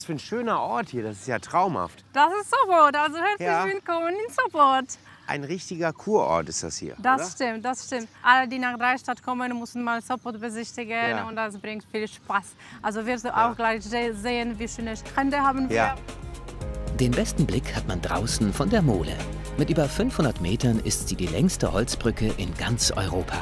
Was für ein schöner Ort hier, das ist ja traumhaft. Das ist Sopot, also herzlich willkommen in Sopot. Ein richtiger Kurort ist das hier, Das oder? stimmt, das stimmt. Alle, die nach Dreistadt kommen, müssen mal Sopot besichtigen und das bringt viel Spaß. Also wirst du auch gleich sehen, wie schöne Strände haben wir. Ja. Den besten Blick hat man draußen von der Mole. Mit über 500 Metern ist sie die längste Holzbrücke in ganz Europa.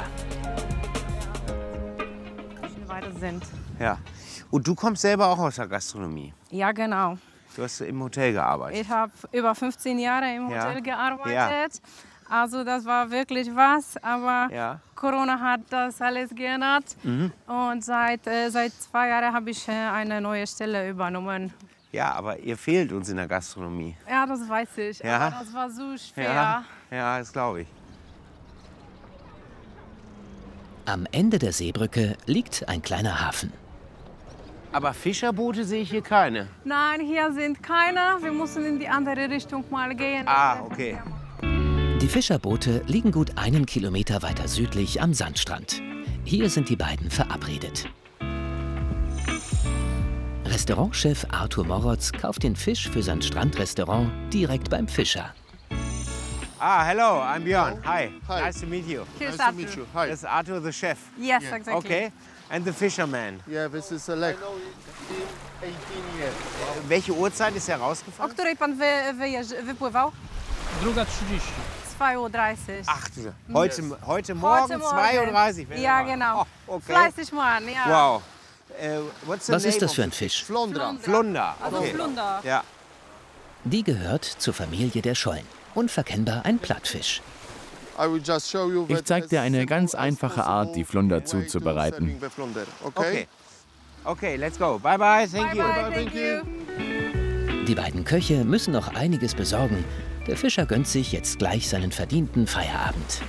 Weiter sind. Ja. Und du kommst selber auch aus der Gastronomie. Ja, genau. Du hast im Hotel gearbeitet. Ich habe über 15 Jahre im Hotel Ja. gearbeitet. Also das war wirklich was, aber Corona hat das alles geändert. Und seit 2 Jahren habe ich eine neue Stelle übernommen. Ja, aber ihr fehlt uns in der Gastronomie. Ja, das weiß ich. Ja. Aber das war so schwer. Ja, das glaube ich. Am Ende der Seebrücke liegt ein kleiner Hafen. Aber Fischerboote sehe ich hier keine. Nein, hier sind keine. Wir müssen in die andere Richtung mal gehen. Ah, okay. Die Fischerboote liegen gut 1 Kilometer weiter südlich am Sandstrand. Hier sind die beiden verabredet. Restaurantchef Arthur Morotz kauft den Fisch für sein Strandrestaurant direkt beim Fischer. Ah, hello, I'm Björn. Hi. Nice to meet you. Here's Nice to meet you. Hi. That's Arthur the chef. Yes, exactly. Okay. And the fisherman. Yeah, this is a leg. 18 years. Welche Uhrzeit ist er O rausgefahren? której pan wypływał? 2:30. 2:30 Uhr. Ach, heute Morgen 2:30 Uhr. Ja, genau. Okay. Fleißig Mann, ja. Wow. What's the Was name ist das of für ein the Fisch? Flondra. Flunder. Also Okay. Flunder. Ja. Die gehört zur Familie der Schollen. Unverkennbar ein Plattfisch. Ich zeige dir eine ganz einfache Art, die Flunder zuzubereiten. Okay. Okay, let's go. Bye bye. Thank you. Bye, thank you. Die beiden Köche müssen noch einiges besorgen. Der Fischer gönnt sich jetzt gleich seinen verdienten Feierabend.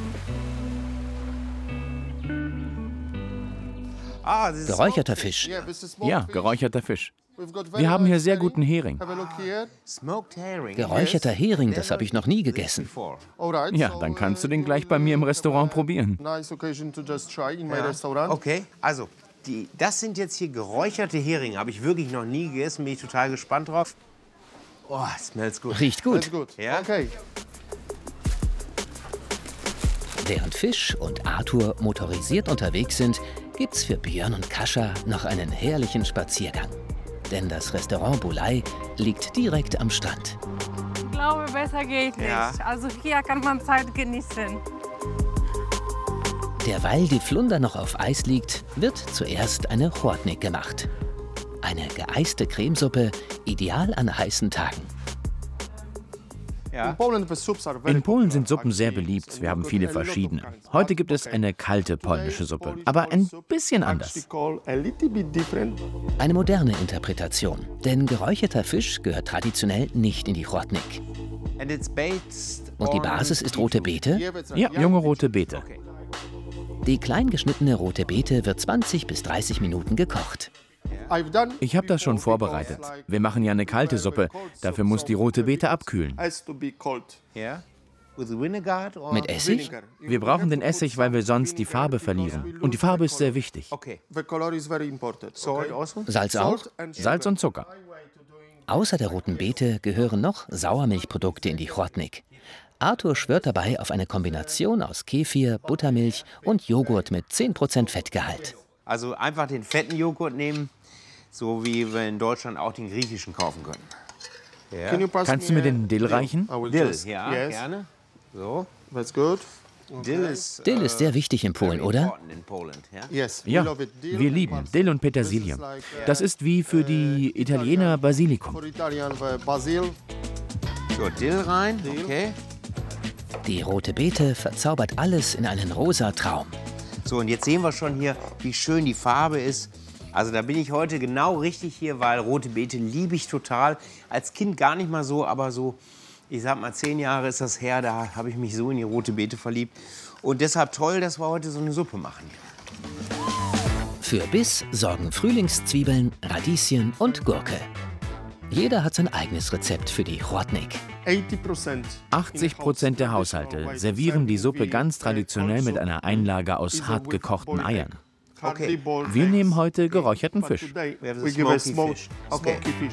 Ah, das ist Geräucherter Fisch. Ja, geräucherter Fisch. Wir haben hier sehr guten Hering. smoked herring. Geräucherter Hering, das habe ich noch nie gegessen. Before. Ja, dann kannst du den gleich bei mir im Restaurant probieren. Okay, also das sind jetzt hier geräucherte Heringe. Habe ich wirklich noch nie gegessen. Bin ich total gespannt drauf. Oh, smells gut. Riecht gut. Ja? Okay. Während Fisch und Arthur motorisiert unterwegs sind, gibt's für Björn und Kascha noch einen herrlichen Spaziergang. Denn das Restaurant Bulai liegt direkt am Strand. Ich glaube, besser geht nicht. Ja. Also hier kann man Zeit genießen. Derweil die Flunder noch auf Eis liegt, wird zuerst eine Chłodnik gemacht. Eine geeiste Cremesuppe, ideal an heißen Tagen. Ja. In Polen sind Suppen sehr beliebt. Wir haben viele verschiedene. Heute gibt es eine kalte polnische Suppe, aber ein bisschen anders. Eine moderne Interpretation, denn geräucherter Fisch gehört traditionell nicht in die Chłodnik. And it's based Und die on- Basis ist rote Beete. Ja, junge rote Beete. Okay. Die klein geschnittene rote Beete wird 20 bis 30 Minuten gekocht. Ich habe das schon vorbereitet. Wir machen ja eine kalte Suppe. Dafür muss die rote Beete abkühlen. Yeah. With vinegar or Mit Essig? Wir brauchen den Essig, weil wir sonst die Farbe verlieren. Und die Farbe ist sehr wichtig. Okay. Salt also? Salz auch? Salz und Zucker. Außer der roten Beete gehören noch Sauermilchprodukte in die Chłodnik. Arthur schwört dabei auf eine Kombination aus Kefir, Buttermilch und Joghurt mit 10% Fettgehalt. Also einfach den fetten Joghurt nehmen, so wie wir in Deutschland auch den griechischen kaufen können. Ja. Kannst du mir den Dill reichen? Dill, ja, gerne. So. That's good. Dill ist Dill ist sehr wichtig in Polen, oder? important in Poland. Ja? Yes, we Ja, love it. Dill wir lieben Dill und Petersilie. Das ist wie für die Italiener Basilikum. For Italian Basil. So, Dill rein. Okay. Die rote Beete verzaubert alles in einen rosa Traum. So, und jetzt sehen wir schon hier, wie schön die Farbe ist. Also da bin ich heute genau richtig hier, weil rote Beete liebe ich total. Als Kind gar nicht mal so, aber so, ich sag mal 10 Jahre ist das her, da habe ich mich so in die rote Beete verliebt. Und deshalb toll, dass wir heute so eine Suppe machen. Für Biss sorgen Frühlingszwiebeln, Radieschen und Gurke. Jeder hat sein eigenes Rezept für die Chłodnik. 80% der Haushalte servieren die Suppe ganz traditionell mit einer Einlage aus hart gekochten Eiern. Okay. Wir nehmen heute geräucherten Fisch. We have the smoky fish. Okay.